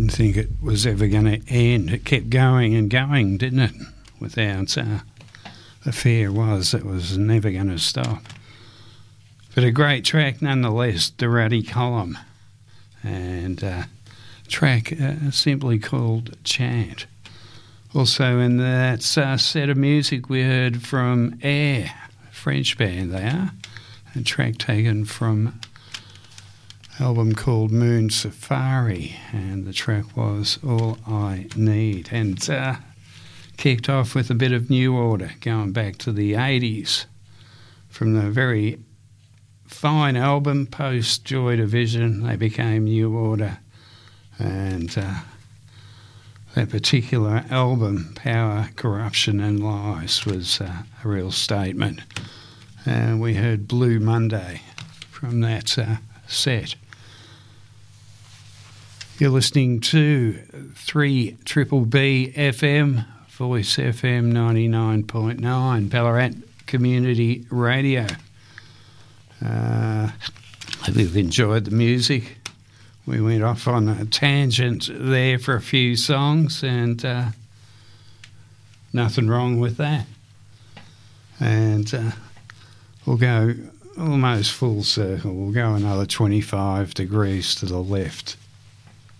Didn't think it was ever going to end. It kept going and going, didn't it? Without the fear was it was never going to stop. But a great track nonetheless, The Ruddy Column, and track simply called Chant. Also in that set of music we heard from Air, a French band they are, a track taken from album called Moon Safari, and the track was All I Need, and kicked off with a bit of New Order going back to the 80s from the very fine album post Joy Division. They became New Order, and that particular album, Power, Corruption and Lies, was a real statement. And we heard Blue Monday from that set. You're listening to 3BBB FM, Voice FM 99.9, Ballarat Community Radio. Hope you've enjoyed the music. We went off on a tangent there for a few songs, and nothing wrong with that. And we'll go almost full circle. We'll go another 25 degrees to the left.